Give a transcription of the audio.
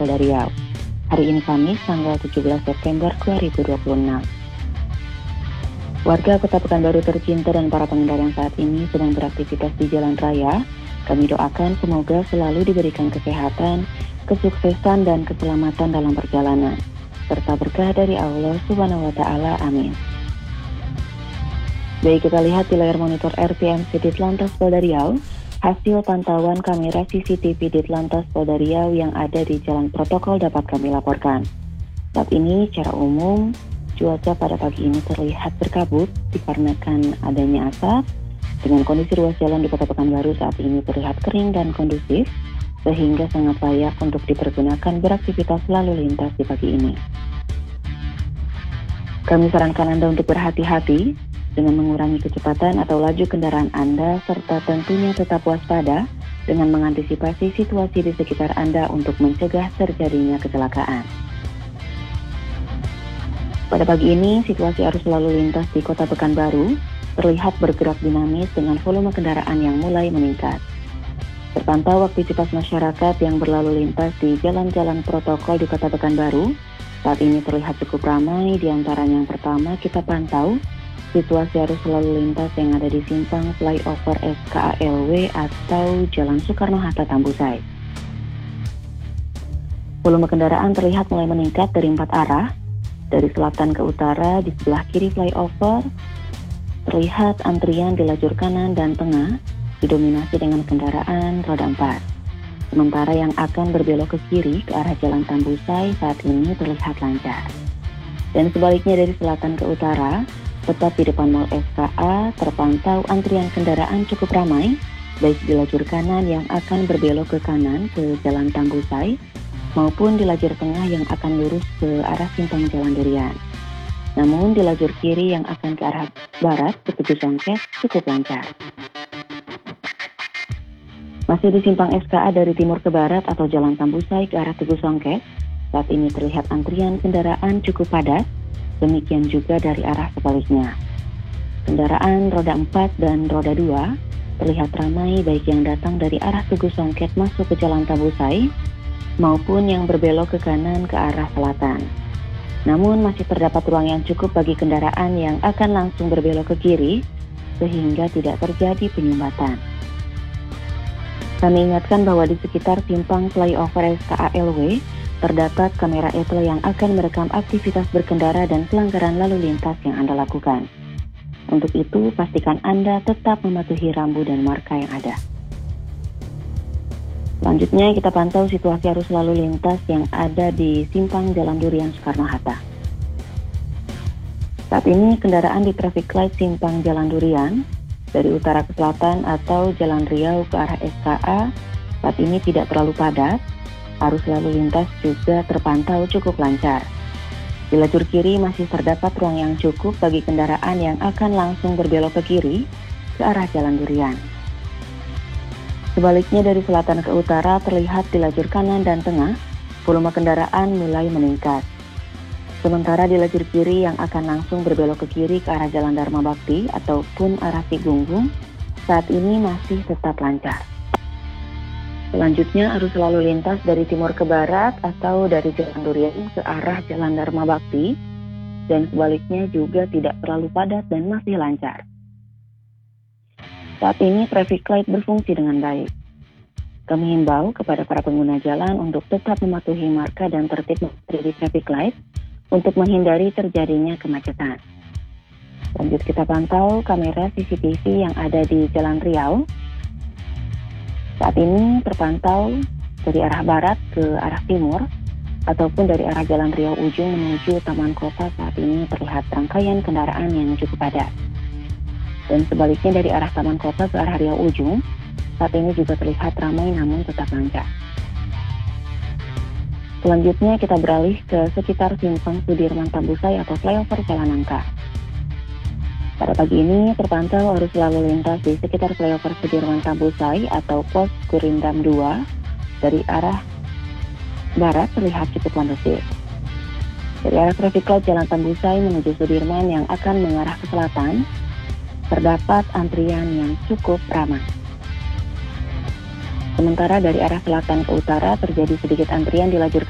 Polda Riau. Hari ini Kamis, tanggal 17 September 2026. Warga Kota Pekanbaru tercinta dan para pengendara yang saat ini sedang beraktivitas di jalan raya, kami doakan semoga selalu diberikan kesehatan, kesuksesan dan keselamatan dalam perjalanan, serta berkah dari Allah Subhanahu wa Ta'ala. Amin. Baik, kita lihat di layar monitor RTMC Ditlantas Polda Riau, hasil pantauan kamera CCTV Ditlantas Polda Riau yang ada di Jalan Protokol dapat kami laporkan. Saat ini, secara umum, cuaca pada pagi ini terlihat berkabut dikarenakan adanya asap, dengan kondisi ruas jalan di Kota Pekanbaru saat ini terlihat kering dan kondusif, sehingga sangat layak untuk dipergunakan beraktivitas lalu lintas di pagi ini. Kami sarankan Anda untuk berhati-hati dengan mengurangi kecepatan atau laju kendaraan Anda, serta tentunya tetap waspada dengan mengantisipasi situasi di sekitar Anda untuk mencegah terjadinya kecelakaan. Pada pagi ini, situasi arus lalu lintas di Kota Pekanbaru terlihat bergerak dinamis dengan volume kendaraan yang mulai meningkat. Terpantau aktivitas masyarakat yang berlalu lintas di jalan-jalan protokol di Kota Pekanbaru saat ini terlihat cukup ramai. Di antaranya yang pertama kita pantau situasi arus lalu lintas yang ada di simpang flyover SKALW atau Jalan Soekarno-Hatta Tambusai. Volume kendaraan terlihat mulai meningkat dari 4 arah. Dari selatan ke utara, di sebelah kiri flyover, terlihat antrian di lajur kanan dan tengah didominasi dengan kendaraan roda 4. Sementara yang akan berbelok ke kiri ke arah Jalan Tambusai saat ini terlihat lancar. Dan sebaliknya dari selatan ke utara, tepat di depan Mall SKA, terpantau antrian kendaraan cukup ramai, baik di lajur kanan yang akan berbelok ke kanan ke Jalan Tambusai, maupun di lajur tengah yang akan lurus ke arah Simpang Jalan Durian. Namun di lajur kiri yang akan ke arah barat ke Tugu Songket cukup lancar. Masih di Simpang SKA dari timur ke barat atau Jalan Tambusai ke arah Tugu Songket, saat ini terlihat antrian kendaraan cukup padat. Demikian juga dari arah sebaliknya. Kendaraan roda 4 dan roda 2 terlihat ramai baik yang datang dari arah Tugu Songket masuk ke Jalan Tambusai maupun yang berbelok ke kanan ke arah selatan. Namun masih terdapat ruang yang cukup bagi kendaraan yang akan langsung berbelok ke kiri sehingga tidak terjadi penyumbatan. Kami ingatkan bahwa di sekitar simpang flyover SKALW terdapat kamera etle yang akan merekam aktivitas berkendara dan pelanggaran lalu lintas yang Anda lakukan. Untuk itu, pastikan Anda tetap mematuhi rambu dan marka yang ada. Selanjutnya, kita pantau situasi arus lalu lintas yang ada di simpang Jalan Durian Soekarno-Hatta. Saat ini, kendaraan di traffic light simpang Jalan Durian dari utara ke selatan atau Jalan Riau ke arah SKA saat ini tidak terlalu padat. Arus lalu lintas juga terpantau cukup lancar. Di lajur kiri masih terdapat ruang yang cukup bagi kendaraan yang akan langsung berbelok ke kiri ke arah Jalan Durian. Sebaliknya dari selatan ke utara terlihat di lajur kanan dan tengah, volume kendaraan mulai meningkat. Sementara di lajur kiri yang akan langsung berbelok ke kiri ke arah Jalan Dharma Bakti ataupun arah Sigunggung saat ini masih tetap lancar. Selanjutnya arus lalu lintas dari timur ke barat atau dari Jalan Durian ke arah Jalan Dharma Bakti dan sebaliknya juga tidak terlalu padat dan masih lancar. Saat ini traffic light berfungsi dengan baik. Kami himbau kepada para pengguna jalan untuk tetap mematuhi marka dan tertib di traffic light untuk menghindari terjadinya kemacetan. Lanjut kita pantau kamera CCTV yang ada di Jalan Riau. Saat ini terpantau dari arah barat ke arah timur ataupun dari arah Jalan Riau Ujung menuju Taman Kota saat ini terlihat rangkaian kendaraan yang cukup padat. Dan sebaliknya dari arah Taman Kota ke arah Riau Ujung saat ini juga terlihat ramai namun tetap lancar. Selanjutnya kita beralih ke sekitar simpang Sudirman Tambusai atau flyover Jalan Nangka. Pada pagi ini terpantau arus lalu lintas di sekitar flyover Sudirman Tambusai atau pos Gurindam 2 dari arah barat terlihat cukup kondusif. Dari arah traffic light Jalan Tambusai menuju Sudirman yang akan mengarah ke selatan, terdapat antrian yang cukup ramai. Sementara dari arah selatan ke utara terjadi sedikit antrian di lajur